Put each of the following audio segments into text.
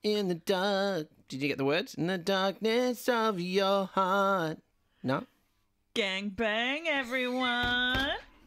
In the dark. Did you get the words? In the darkness of your heart. No? Gang bang, everyone.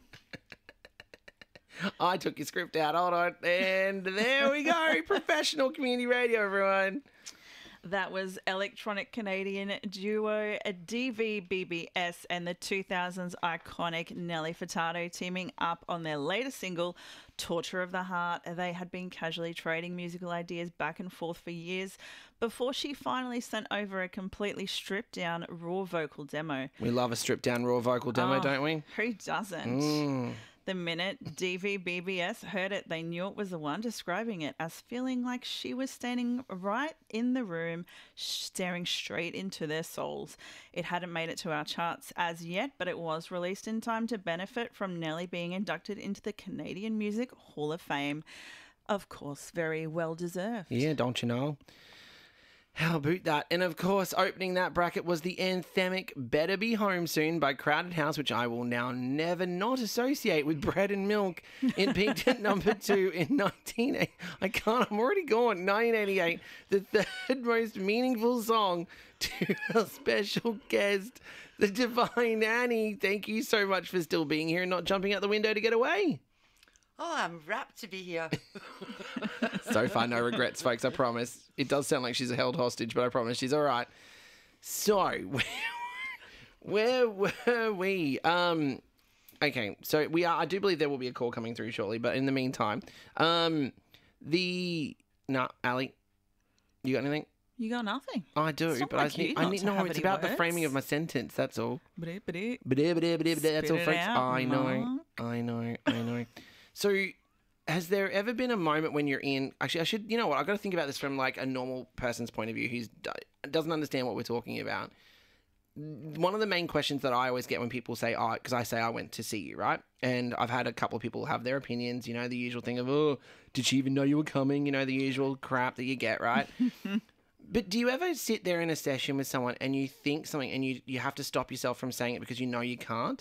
I took your script out. Hold on. And there we go. Professional community radio, everyone. That was electronic Canadian duo DVBBS and the 2000s iconic Nelly Furtado teaming up on their latest single, Torture of the Heart. They had been casually trading musical ideas back and forth for years before she finally sent over a completely stripped down raw vocal demo. We love a stripped down raw vocal demo, don't we? Who doesn't? The minute DVBBS heard it, they knew it was the one, describing it as feeling like she was standing right in the room, staring straight into their souls. It hadn't made it to our charts as yet, but it was released in time to benefit from Nelly being inducted into the Canadian Music Hall of Fame. Of course, very well deserved. Yeah, don't you know? How about that? And of course, opening that bracket was the anthemic Better Be Home Soon by Crowded House, which I will now never not associate with bread and milk. It peaked at number 2 in 1980. I'm already gone. 1988. The third most meaningful song to our special guest, the Divine Annie. Thank you so much for still being here and not jumping out the window to get away. Oh, I'm rapt to be here. So far, no regrets, folks, I promise. It does sound like she's held hostage, but I promise she's all right. So, where were we? Okay, so I do believe there will be a call coming through shortly, but in the meantime, Ali, you got anything? You got nothing. I do, It's not but like you I not need to no. have It's any about the words. framing of my sentence. That's all. That's all, Spit folks. it out, I know. So, has there ever been a moment when you're in? Actually, I should. You know what? I've got to think about this from like a normal person's point of view who doesn't understand what we're talking about. One of the main questions that I always get when people say, "Oh," because I say I went to see you, right? And I've had a couple of people have their opinions. You know, the usual thing of, "Oh, did she even know you were coming?" You know, the usual crap that you get, right? But do you ever sit there in a session with someone and you think something and you have to stop yourself from saying it because you know you can't?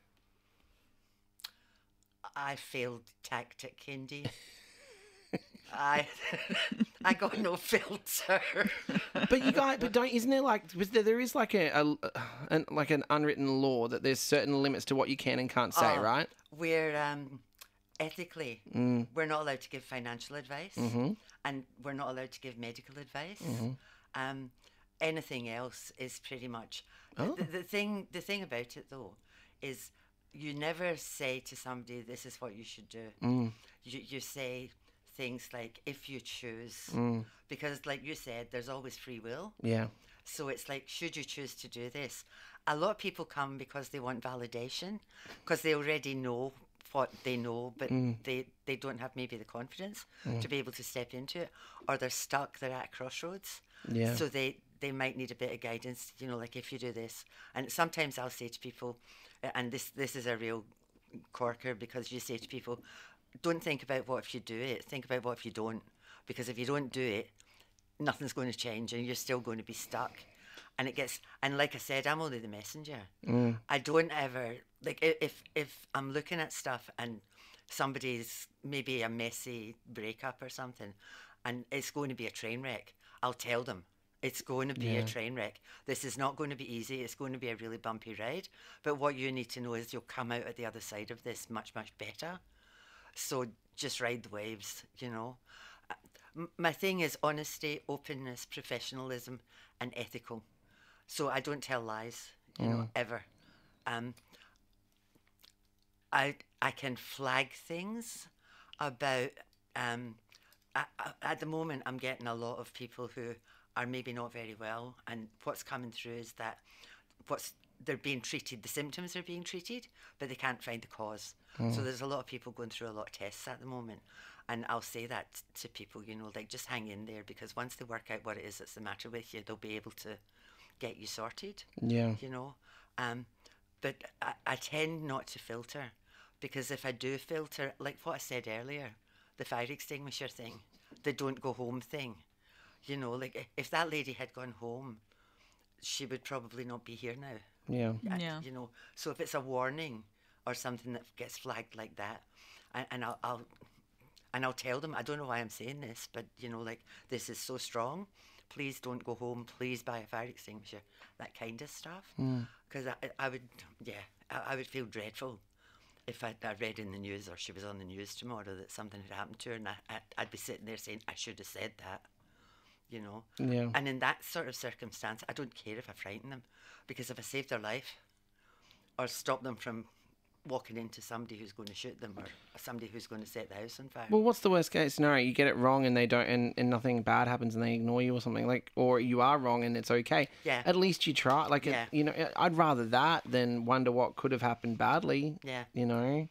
I failed tactic, Hindi. I got no filter. But you guys, isn't there like, there is like an unwritten law that there's certain limits to what you can and can't say, right? We're ethically, we're not allowed to give financial advice, and we're not allowed to give medical advice. Anything else is pretty much the thing about it though is you never say to somebody this is what you should do. You say things like if you choose, because like you said, there's always free will. Yeah. So it's like, should you choose to do this? A lot of people come because they want validation, because they already know what they know, but they don't have maybe the confidence to be able to step into it, or they're stuck, they're at a crossroads. Yeah. So they might need a bit of guidance, you know, like if you do this. And sometimes I'll say to people, and this is a real corker, because you say to people, don't think about what if you do it, think about what if you don't. Because if you don't do it, nothing's going to change and you're still going to be stuck. And like I said, I'm only the messenger. I don't ever, like if I'm looking at stuff and somebody's maybe a messy breakup or something and it's going to be a train wreck, I'll tell them it's going to be a train wreck. This is not going to be easy. It's going to be a really bumpy ride. But what you need to know is you'll come out at the other side of this much, much better. So just ride the waves, you know. My thing is honesty, openness, professionalism, and ethical. So I don't tell lies, you know, ever. I can flag things about. At the moment, I'm getting a lot of people who are maybe not very well, and what's coming through is that they're being treated. The symptoms are being treated, but they can't find the cause. So there's a lot of people going through a lot of tests at the moment. And I'll say that to people, you know, like just hang in there, because once they work out what it is that's the matter with you, they'll be able to get you sorted. Yeah. You know, but I tend not to filter, because if I do filter, like what I said earlier, the fire extinguisher thing, the don't go home thing, you know, like if that lady had gone home, she would probably not be here now. Yeah. Yeah. You know, so if it's a warning or something that gets flagged like that, and And I'll tell them, I don't know why I'm saying this, but, you know, like, this is so strong. Please don't go home. Please buy a fire extinguisher. That kind of stuff. Because I would, I would feel dreadful if I read in the news or she was on the news tomorrow that something had happened to her, and I'd be sitting there saying, I should have said that, you know. Yeah. And in that sort of circumstance, I don't care if I frighten them, because if I save their life or stop them from walking into somebody who's going to shoot them or somebody who's going to set the house on fire. Well, what's the worst case scenario? You get it wrong and they don't, and nothing bad happens and they ignore you or something, like, or you are wrong and it's okay. Yeah. At least you try. Like, Yeah. you know, I'd rather that than wonder what could have happened badly. Yeah. You know,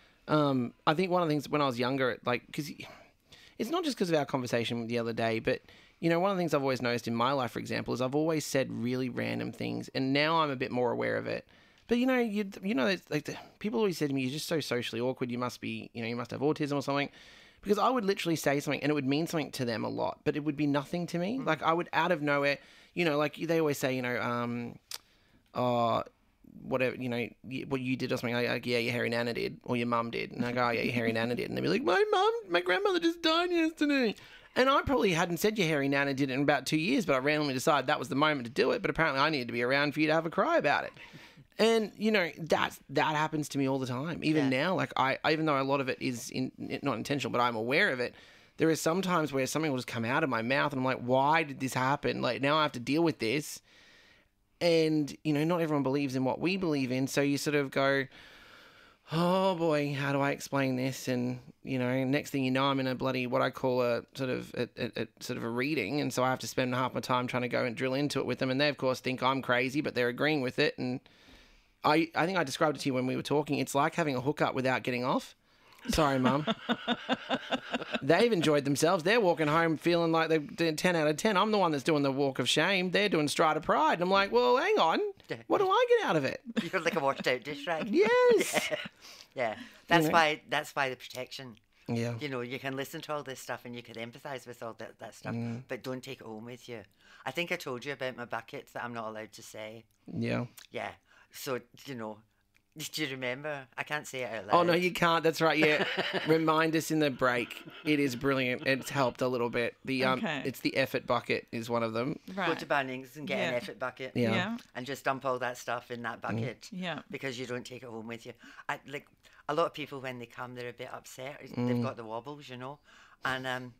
I think one of the things when I was younger, like, because it's not just because of our conversation the other day, but you know, one of the things I've always noticed in my life, for example, is I've always said really random things, and now I'm a bit more aware of it. But you know, people always say to me, "You're just so socially awkward. You must be, you know, you must have autism or something." Because I would literally say something, and it would mean something to them a lot, but it would be nothing to me. Like I would out of nowhere, you know, like they always say, you know, whatever, you know, what you did or something. Like, yeah, your hairy nana did, or your mum did, and I go, oh yeah, your hairy nana did, and they'd be like, my grandmother just died yesterday. And I probably hadn't said your hairy nana did it in about 2 years, but I randomly decided that was the moment to do it. But apparently I needed to be around for you to have a cry about it. And, you know, that happens to me all the time. Even now, like I even though a lot of it is not intentional, but I'm aware of it, there is some times where something will just come out of my mouth and I'm like, why did this happen? Like now I have to deal with this. And, you know, not everyone believes in what we believe in. So you sort of go, oh boy, how do I explain this? And, you know, next thing you know, I'm in a bloody, what I call a sort of a reading. And so I have to spend half my time trying to go and drill into it with them. And they, of course, think I'm crazy, but they're agreeing with it. And I think I described it to you when we were talking. It's like having a hookup without getting off. Sorry, Mum. They've enjoyed themselves. They're walking home feeling like they're doing 10 out of 10. I'm the one that's doing the walk of shame. They're doing stride of pride. And I'm like, well, hang on. What do I get out of it? You're like a washed out dish rag. Yes. Yeah. That's You know? why the protection. Yeah. You know, you can listen to all this stuff and you can empathise with all that stuff, but don't take it home with you. I think I told you about my buckets that I'm not allowed to say. Yeah. Yeah. So, you know, do you remember? I can't say it out loud. Oh, no, you can't. That's right. Yeah. Remind us in the break. It is brilliant. It's helped a little bit. Okay. It's the effort bucket is one of them. Go Right. to Bunnings and get an effort bucket. Yeah. Yeah. And just dump all that stuff in that bucket. Yeah. Because you don't take it home with you. Like a lot of people when they come, they're a bit upset. They've got the wobbles, you know. And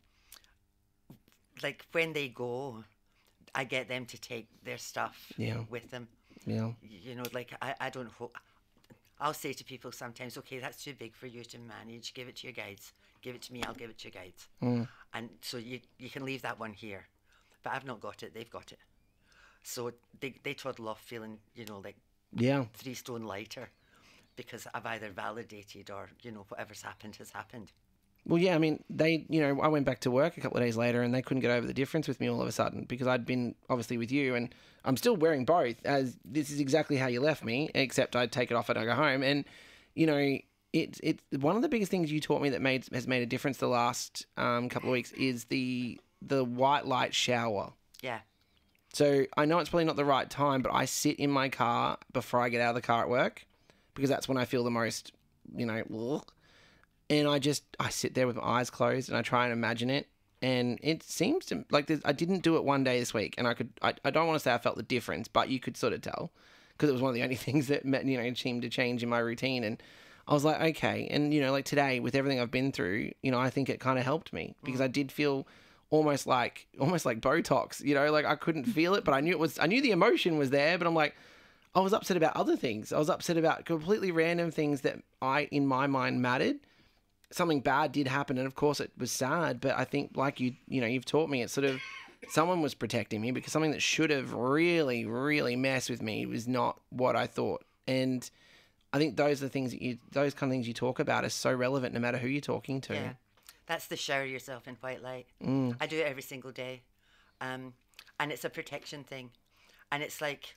like when they go, I get them to take their stuff with them. Yeah. You know, like I don't hope. I'll say to people sometimes, okay, that's too big for you to manage. Give it to your guides. Give it to me. I'll give it to your guides. And so you can leave that one here. But I've not got it. They've got it. So they toddle off feeling, you know, like Yeah. 3 stone lighter because I've either validated or, you know, whatever's happened has happened. Well, yeah, I mean, I went back to work a couple of days later and they couldn't get over the difference with me all of a sudden because I'd been obviously with you and I'm still wearing both as this is exactly how you left me, except I'd take it off and I go home. And, you know, it's one of the biggest things you taught me that has made a difference the last couple of weeks is the white light shower. Yeah. So I know it's probably not the right time, but I sit in my car before I get out of the car at work because that's when I feel the most, you know, ugh. And I sit there with my eyes closed and I try and imagine it. And it seems to like I didn't do it one day this week, and I don't want to say I felt the difference, but you could sort of tell because it was one of the only things that seemed to change in my routine. And I was like, okay. And you know, like today with everything I've been through, you know, I think it kind of helped me because I did feel almost like Botox. You know, like I couldn't feel it, but I knew the emotion was there. But I'm like, I was upset about other things. I was upset about completely random things that in my mind mattered. Something bad did happen, and of course it was sad, but I think like you've taught me, it's sort of someone was protecting me because something that should have really, really messed with me was not what I thought. And I think those are the things those kind of things you talk about are so relevant no matter who you're talking to. Yeah. That's the shower yourself in white light. I do it every single day. And it's a protection thing. And it's like,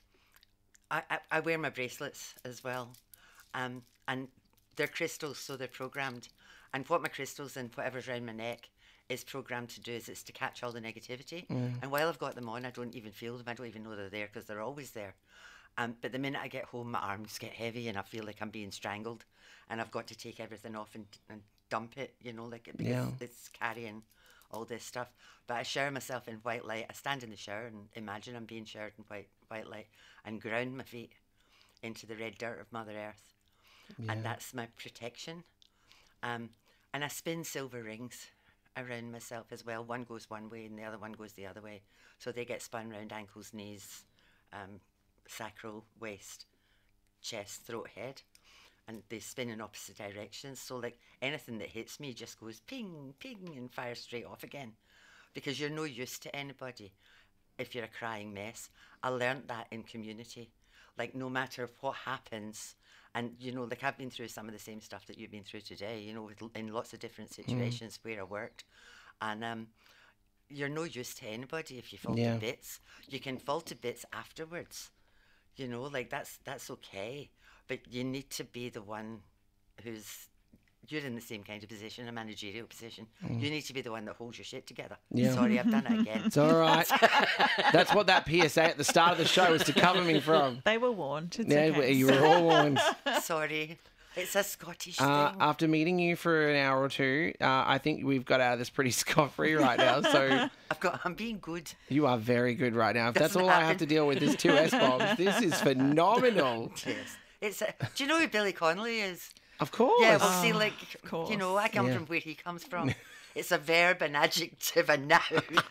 I wear my bracelets as well. And they're crystals, so they're programmed. And what my crystals and whatever's around my neck is programmed to do is it's to catch all the negativity. And while I've got them on, I don't even feel them. I don't even know they're there because they're always there. But the minute I get home, my arms get heavy and I feel like I'm being strangled. And I've got to take everything off and dump it, like because Yeah. it's carrying all this stuff. But I shower myself in white light. I stand in the shower and imagine I'm being showered in white light and ground my feet into the red dirt of Mother Earth. And that's my protection. And I spin silver rings around myself as well. One goes one way and the other one goes the other way. So they get spun around ankles, knees, sacral, waist, chest, throat, head. And they spin in opposite directions. So like anything that hits me just goes ping, ping, and fires straight off again. Because you're no use to anybody if you're a crying mess. I learned that in community. Like no matter what happens, and like I've been through some of the same stuff that you've been through today, in lots of different situations where I worked. And you're no use to anybody if you fall to bits. You can fall to bits afterwards. Like that's okay. But you need to be the one you're in the same kind of position, a managerial position. You need to be the one that holds your shit together. Yeah. Sorry, I've done it again. It's all right. That's what that PSA at the start of the show was to cover me from. They were warned. It's yeah, okay. you were all warned. Sorry. It's a Scottish thing. After meeting you for an hour or two, I think we've got out of this pretty scot-free right now. So I'm being good. You are very good right now. If that's all I have to deal with is 2 S-bombs, this is phenomenal. Yes. Do you know who Billy Connolly is? Of course. Yeah, well, see, like, I come from where he comes from. It's a verb, an adjective, a noun.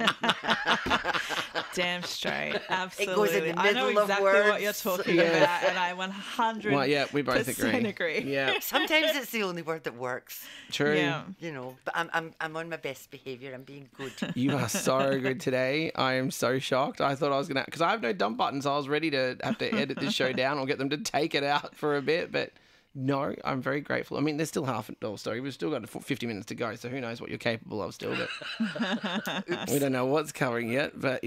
Damn straight. Absolutely. It goes in the I know middle exactly of words. what you're talking about, and I 100% well, yeah, we both agree. Yeah. Sometimes it's the only word that works. True. Yeah. But I'm on my best behaviour. I'm being good. You are so good today. I am so shocked. I thought I was going to... Because I have no dump buttons. I was ready to have to edit this show down or get them to take it out for a bit, but... No, I'm very grateful. I mean, there's still half a story. We've still got 50 minutes to go, so who knows what you're capable of still. But we don't know what's covering yet, but,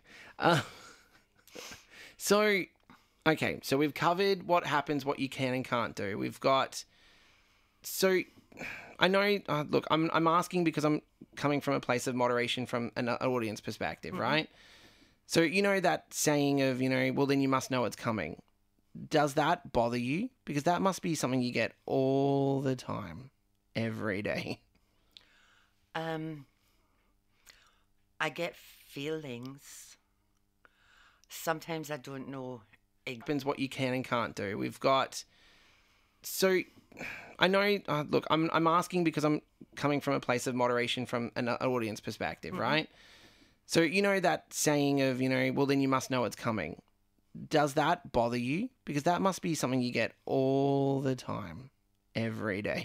So, okay, so we've covered what happens, what you can and can't do. We've got... So, I know... look, I'm asking because I'm coming from a place of moderation from an audience perspective, right? So, that saying of, well, then you must know it's coming. Does that bother you? Because that must be something you get all the time, every day. I get feelings. Sometimes I don't know. It depends what you can and can't do. We've got... So, I know... look, I'm asking because I'm coming from a place of moderation from an audience perspective, right? So, that saying of, well, then you must know it's coming. Does that bother you? Because that must be something you get all the time, every day.